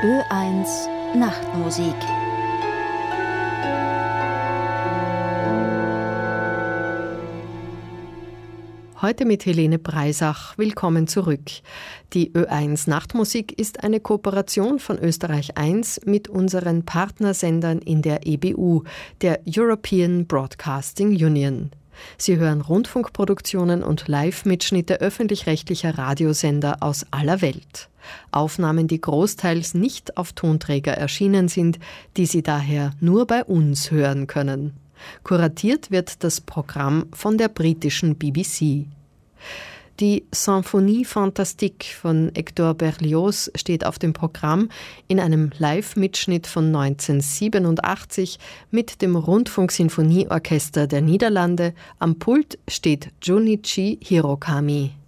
Ö1 Nachtmusik. Heute mit Helene Breisach. Willkommen zurück. Die Ö1 Nachtmusik ist eine Kooperation von Österreich 1 mit unseren Partnersendern in der EBU, der European Broadcasting Union. Sie hören Rundfunkproduktionen und Live-Mitschnitte öffentlich-rechtlicher Radiosender aus aller Welt. Aufnahmen, die großteils nicht auf Tonträger erschienen sind, die Sie daher nur bei uns hören können. Kuratiert wird das Programm von der britischen BBC. Die Symphonie Fantastique von Hector Berlioz steht auf dem Programm in einem Live-Mitschnitt von 1987 mit dem Rundfunksinfonieorchester der Niederlande. Am Pult steht Junichi Hirokami.